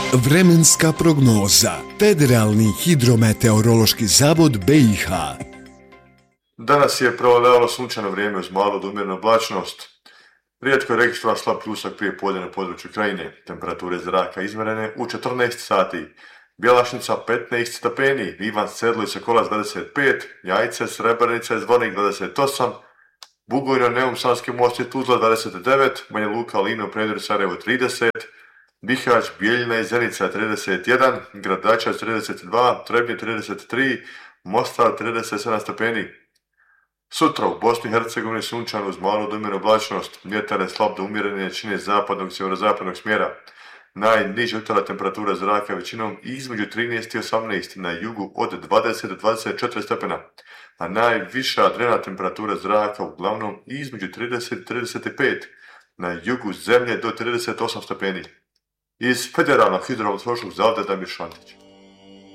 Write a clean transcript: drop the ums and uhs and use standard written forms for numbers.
Vremenska prognoza. Federalni hidrometeorološki zavod BiH. Danas je prevladavalo sunčano vrijeme uz malu do umjerenu oblačnost. Rijetko je registrovan slab pljusak prije podne na području Krajine. Temperature zraka izmjerene u 14 sati. Bjelašnica 15 stepeni, Ivan Sedlo i Sokolac 25, Jajce, Srebrenica i Zvornik 28, Bugojno, Neum, Sanski Most i Tuzla 29, Banja Luka, Lino, Predur, Sarajevo 30, Bihać, Bijeljina i Zenica 31, Gradačac 32, Trebnje 33, Mostar 37 stepeni. Sutra u Bosni i Hercegovini sunčano uz malu do umjerenu oblačnost, vjetar je slab do umjerene jačine zapadnog i sjeverozapadnog smjera. Najniža jutarnja temperatura zraka većinom između 13 i 18, na jugu od 20 do 24 stepena, a najviša dnevna temperatura zraka uglavnom između 30 i 35, na jugu zemlje do 38 stepeni. Iz Federalnog hidrometeorološkog zavoda Damir Šantić.